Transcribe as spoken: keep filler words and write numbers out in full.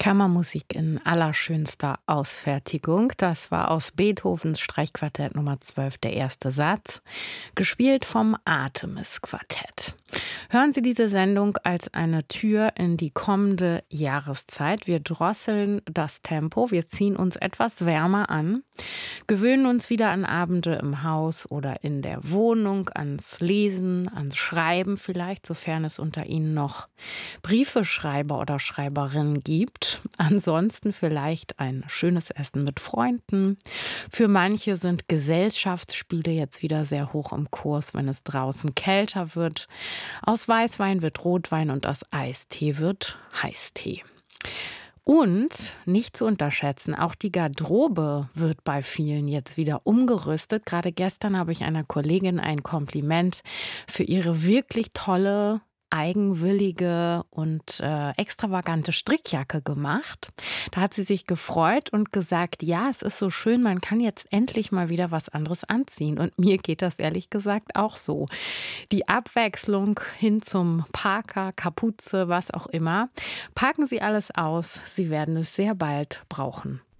Kammermusik in allerschönster Ausfertigung. Das war aus Beethovens Streichquartett Nummer zwölf der erste Satz, gespielt vom Artemis-Quartett. Hören Sie diese Sendung als eine Tür in die kommende Jahreszeit. Wir drosseln das Tempo, wir ziehen uns etwas wärmer an, gewöhnen uns wieder an Abende im Haus oder in der Wohnung, ans Lesen, ans Schreiben vielleicht, sofern es unter Ihnen noch Briefeschreiber oder Schreiberinnen gibt. Ansonsten vielleicht ein schönes Essen mit Freunden. Für manche sind Gesellschaftsspiele jetzt wieder sehr hoch im Kurs, wenn es draußen kälter wird. Aus Weißwein wird Rotwein und aus Eistee wird Heißtee. Und nicht zu unterschätzen, auch die Garderobe wird bei vielen jetzt wieder umgerüstet. Gerade gestern habe ich einer Kollegin ein Kompliment für ihre wirklich tolle, eigenwillige und äh, extravagante Strickjacke gemacht. Da hat sie sich gefreut und gesagt, ja, es ist so schön, man kann jetzt endlich mal wieder was anderes anziehen. Und mir geht das ehrlich gesagt auch so. Die Abwechslung hin zum Parker, Kapuze, was auch immer. Packen Sie alles aus, Sie werden es sehr bald brauchen.